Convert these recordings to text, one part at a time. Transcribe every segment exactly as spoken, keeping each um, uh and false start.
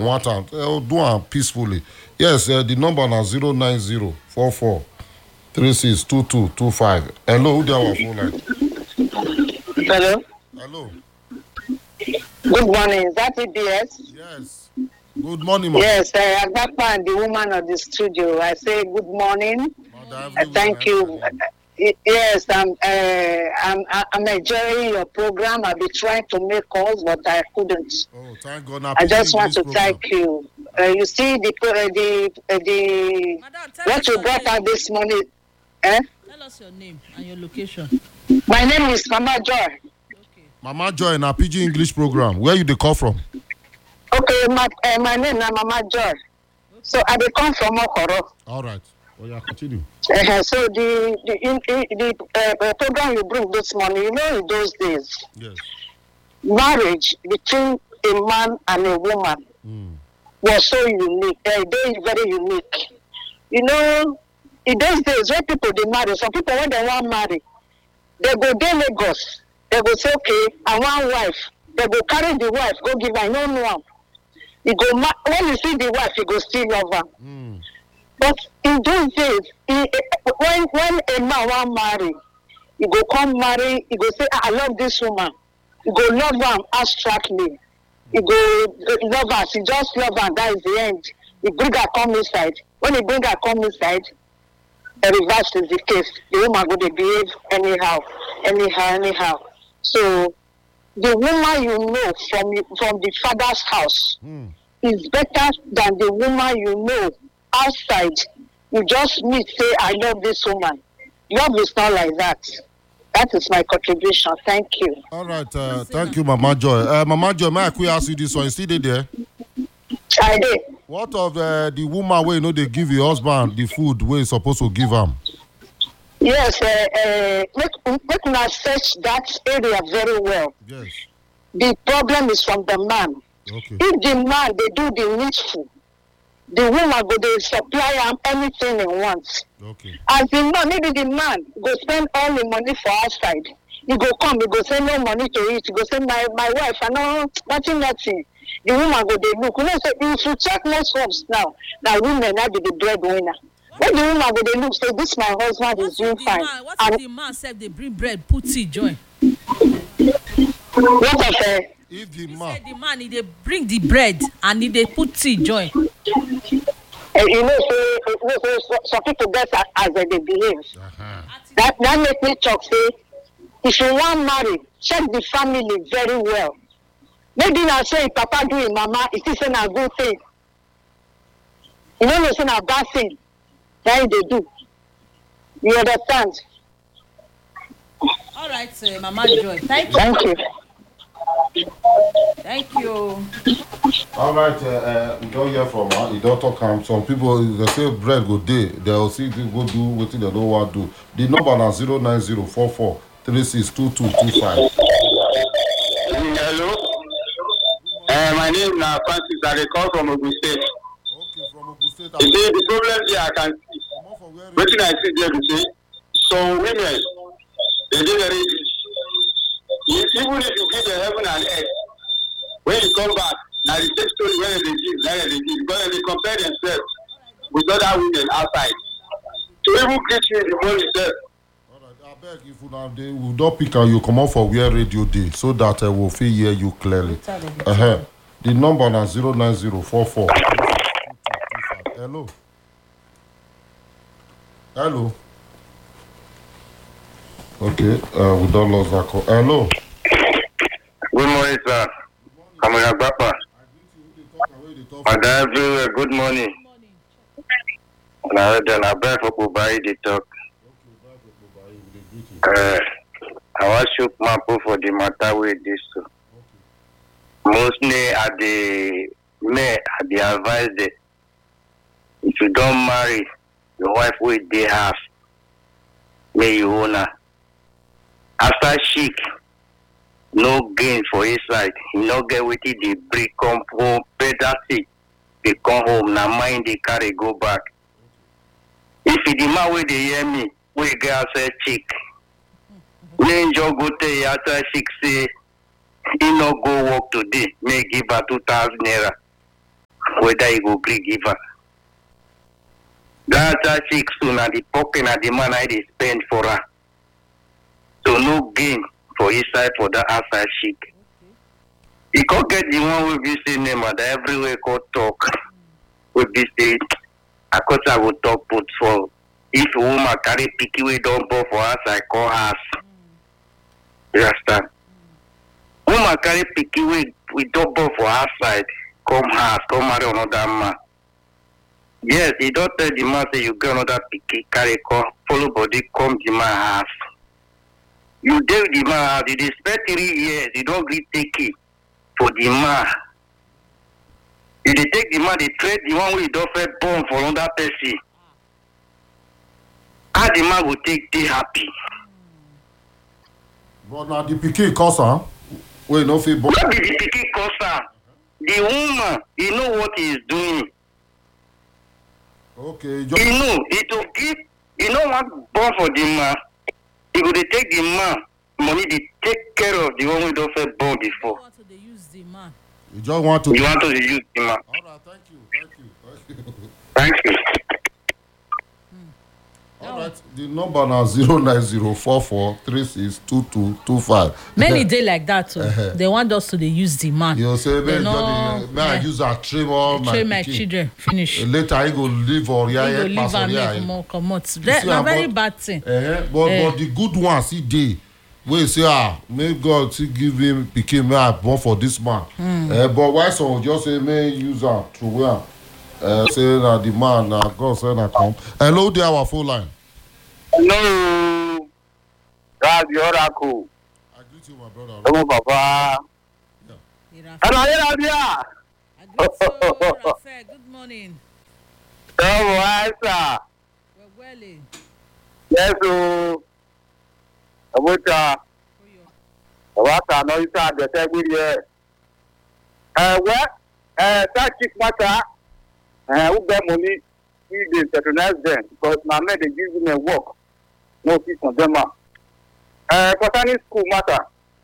one time. Uh, do it peacefully. Yes, uh, the number is zero nine zero four four three six two two two five. Hello, who there our phone line? Hello. Hello. Good morning. Is that E B S? Yes. Good morning, ma'am. Yes, uh, Agbapa and the woman of the studio. I say good morning. Uh, thank you. Yes, I'm, uh, I'm I'm enjoying your program. I've been trying to make calls, but I couldn't. Oh, thank God. Now, I just want to program. thank you. Uh, you see the uh, the uh, the Madam, what you brought out this morning. Eh? Tell us your name and your location. My name is Mama Joy. Okay. Mama Joy in our P G English program. Where you they call from? Okay, my uh, my name is Mama Joy. Okay. So I dey come from Okoro. All right. Well, yeah, continue. Uh, so the the in, in, the uh, program you bring this morning, you know, in those days, yes, marriage between a man and a woman mm. was so unique. Uh, they very unique. You know, in those days when people they marry, some people when they want marry, they go to Lagos. They go say, okay, I want wife. They go carry the wife, go give her. No, no. You go when you see the wife, you go still love her. Mm. But in those days, he, when when a man want marry, he go come marry, he go say, I love this woman. He go love her abstractly. He go love her, he just love her, that is the end. He bring her come inside. When he bring her come inside, the reverse is the case. The woman go to behave anyhow, anyhow, anyhow. So the woman you know from from the father's house mm. is better than the woman you know outside. You just meet, say, I love this woman. Love is not like that. That is my contribution. Thank you. All right. Uh, thank you, Mama Joy. Uh, Mama Joy, may I quickly ask you this one? You still there? I did. What of uh, the woman where you know they give your husband the food where you supposed to give him? Yes. Uh, uh, make, make me search that area very well. Yes. The problem is from the man. Okay. If the man, they do the needful, the woman go they supply him anything he wants. Okay. As the man, maybe the man go spend all the money for outside. He go come, he go say no money to eat. He go say my my wife, I know nothing, nothing. The woman go they look. You know, say if you check most homes now, that women now be the breadwinner. When the woman go they look, say this my husband is doing fine. Man, what if the man said they bring bread, put tea, join? What of uh, if the he man said the man he they bring the bread and he they put tea, join. Uh, you know, say, you know, say some people get as, as they behave. uh-huh. That that make me talk. Say, if you want marry, check the family very well. Maybe now say papa do it, mama, it is a good thing. You know, it's a bad thing. That they do. You understand? All right, uh, Mama Joy. Thank you. Thank you. Thank you. All right, uh, uh, we don't hear from her. You don't talk um, some people, they say bread go day. They'll see they go do what they don't want to do. The number is zero nine zero four four three six two two two five. Hello. Uh, my name is Francis. I call from Ogun State. Okay, from Ogun State. You see, the problem here I can see. What I see there to say, some women, they do very easy. Even if you give the heaven and earth, when you come back, now the same story where they give, where they give, because they compare themselves with other women outside. To even greet you in the morning itself. I beg if you now they will not pick and you come out for where radio day so that I will feel hear you clearly. Uh-huh. The number is zero nine zero four four. Hello. Hello. Okay, uh, we don't lose that call. Hello. Good morning, sir. I'm in Agbapa. Madam everywhere, good morning. And I read I beg for Kubai the talk. Uh, I was shook my put for the matter with this too. Mostly at the may at the advice that if you don't marry, your wife will they have may you own her. After chic, no gain for his side. He no get with it, they break come home, better see. They come home, now mind they carry go back. If it the man where they hear me, we get outside chick. We enjoy go to outside chick say, he no go work today, may give her two thousand naira. whether he go gree give her. That that chick soon and the pocket and the man I dey spend for her. So no gain for inside for that outside chick. He can't get the one will be saying name and everywhere go talk. Will be say, I could I will talk put for if a woman carry picky way don't born for us, I call us. You understand? Woman carry picky way we don't born for our side, come house, come marry another man. Yes, he don't tell the man say you get another picky carry come follow body come the man house. You tell the man house, you dey spend three years, you don't really take it for the man. You dey take the man, they trade the one we don't first born for another person. How the man will take they happy. But now the pikin cause am. Wey no fit born. What did the pikin cause am? The woman, he know what he is doing. Okay, just He know, he to give, he no want born for the man. He go dey take the man money, they take care of the one we don't first born before. want to dey use the man. you just want to. You want to use the man. All right, thank you, thank you, thank you. Thank you. All right, the number now zero nine zero four four three six two two two five. Many dey like that too. They want us to dey use the man. You say, They may, no- may I yeah. use a train all my Train my pikin. children finish. Uh, Later, he go leave or He yeah, go yeah, leave pass or am yeah. make more comot. see Na am, very but- bad thing. Uh-huh. But Eh. but the good one see dey wey say ah may God still give him pikin may I born for this man. Mm. Uh, but why some just say may use am through am. Uh, say na the man na God say na come. Hello there our phone line. No, that's the oracle. I greet you my brother. Come on, Papa. Hello, hello, Rafael, good morning. Hello, sir. Well, well, eh. Yes, so. Abuja. What I know is that the thing here. Uh, what? Uh, that chick matter. Uh, who get money? He dey patronize them because my men dey give them work. No fit on them. Uh, concerning school matter.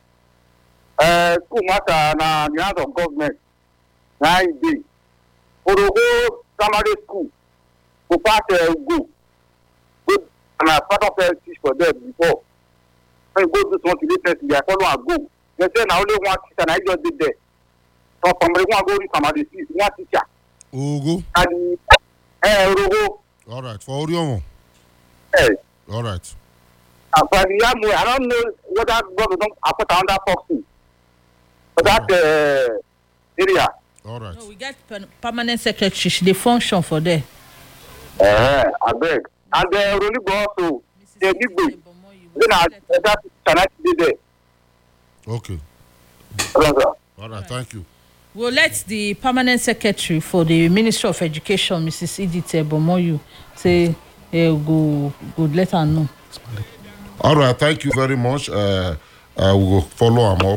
Uh, school matter na the hands of government. Na e dey. For the whole primary school, go pass uh, go. Go and I part of the teach for them before. When you go do something different, they follow and go. They say na only one teacher na he just dey there. So primary one go read primary six, one teacher. Ogo. And eh Orogo. All right, for Oriomo. Eh. All right. And for the Yamwe, I don't know whether God don't put under Foxy. But that uh, area. All right. No, we get per- permanent secretary. She dey function for there. Eh, I beg. And the uh, Orogo also, the big way. Then I that cannot be there. Okay. Brother. All right, thank you. We'll let the permanent secretary for the Ministry of Education, Missus Edith Ebomoyu, say, uh, go, go let her know. All right, thank you very much. Uh, I will follow him up.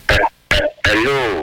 Hello.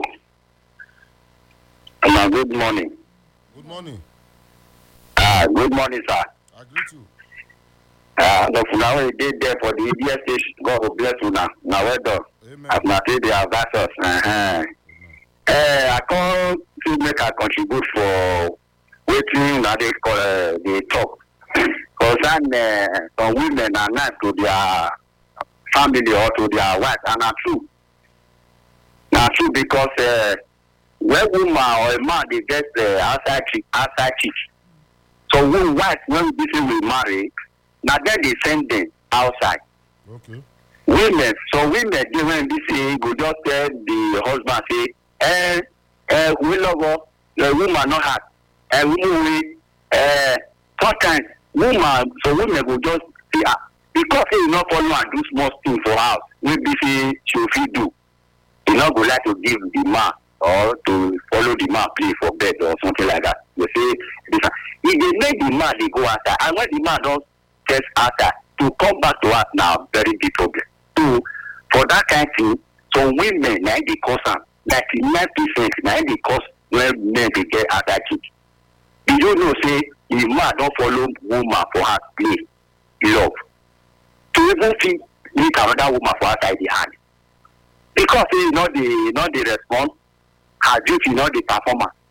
Um, good morning. Good morning. Ah, good morning, sir. I greet you. Ah, uh, so now we did there for the E D S station. God will bless you now. Now well done. Amen. As my say they have us. Uh-huh. Uh, I come to make a contribute for waiting that they call uh, they talk. Concern uh, some women are nice to their family or to their wife, and are true. Now true because uh, when woman or a man they get uh, outside chick, outside chick. So when wife when this we marry, now then they send them outside. Okay. Women, so women they when this say go just tell the husband say, eh, eh, we love her, the woman not hard, and we we eh, sometimes woman, so women go just say ah, because he not follow and do small thing for house, maybe say she fit do, he not go like to give the man or to follow the man play for bed or something like that. They say this, if they make the man they go outside, and when the man don't test outside to come back to us now, very big problem. So for that kind of thing, some women now they cause them ninety-nine percent now they cause when men they get outside chick. You don't know say the man don't follow woman for her play love. To even think meet another woman for outside the hand. Because he not the not the response, her duty not the performer.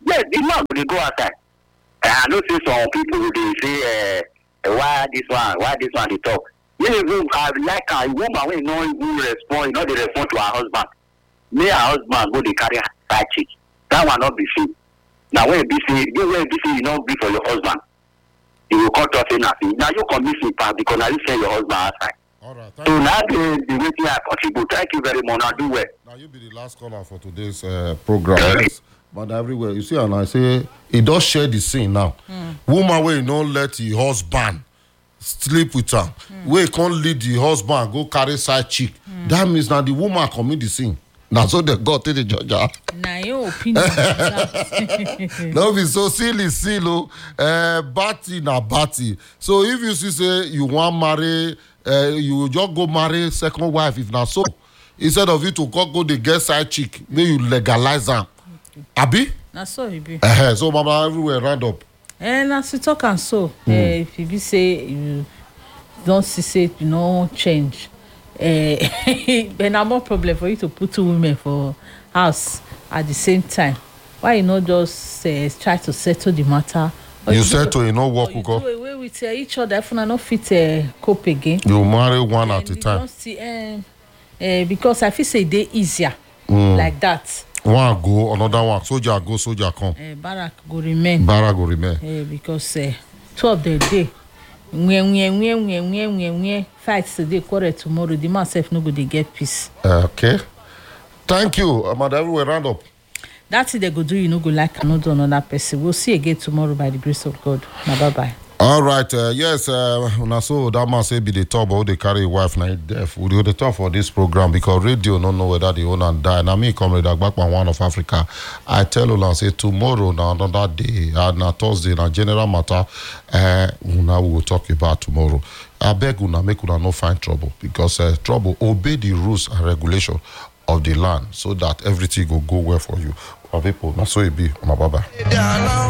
Yes, the man will go outside. I know say some people they say uh, why this one, why this one they talk. Me even I like a woman when no even respond, you know they respond to her husband. Me her husband go they carry her side chick. That one not be free. Now when be free, you when be free, you not be for your husband. You will cut off nothing. Now you commit sin part because now you send your husband outside. All right. So Thank now the the way I contribute. Thank you very much. Now do well. Now you be the last caller for today's uh, program. Yes. But everywhere you see, and I say he does share the scene now. Mm. Woman where you don't let the husband sleep with her, mm. where you can't lead the husband go carry side chick. Mm. That means now the woman commit the sin. Now so they got to the judge. Now your opinion. No be so silly, silly. Uh, batty na batty. So if you see say you want marry, uh, you just go marry second wife. If not so, instead of you to go go the get side chick, may you legalize them. Abi? Na so e be. Uh, so mama everywhere round up. And as we talk and so, mm. uh, if you be say you don't see say you no change, uh, but na more problem for you to put two women for house at the same time. Why you not just uh, try to settle the matter? Or you, you settle, you no work with go. You do away with uh, each other. If una no fit uh, cope again. You marry one and at a time. See, uh, uh, because I feel say they easier mm. like that. One go, another one. Soldier go, soldier come. Uh, Barak go remain. Barak go remain. Uh, because uh, two of the day, when when when when when when when fight today, quarrel tomorrow, the man self no go dey get peace. Uh, okay. Thank you, Amad. Everywhere round up. That's it they go do. You no go like another another person. We'll see again tomorrow by the grace of God. Now bye bye. All right, uh, yes, uh, now so that man say be the top, but they carry a wife now deaf. We do the top for this program because radio don't know whether the owner die. Now me come read back by one of Africa. I tell you, say tomorrow, now another day, and uh, Thursday, now general matter, uh, now we will talk about tomorrow. I beg you, make you no find trouble because uh, trouble obey the rules and regulation of the land so that everything will go well for you. Our people, that's so it be. Bye bye.